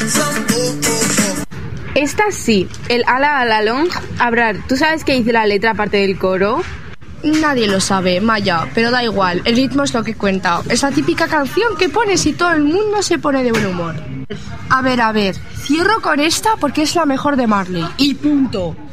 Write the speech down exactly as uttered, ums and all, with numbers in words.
Esta sí, el ala ala long. Abrar, ¿tú sabes qué dice la letra aparte del coro? Nadie lo sabe, Maya, pero da igual, el ritmo es lo que cuenta. Es la típica canción que pones y todo el mundo se pone de buen humor. A ver, a ver, cierro con esta porque es la mejor de Marley. Y punto.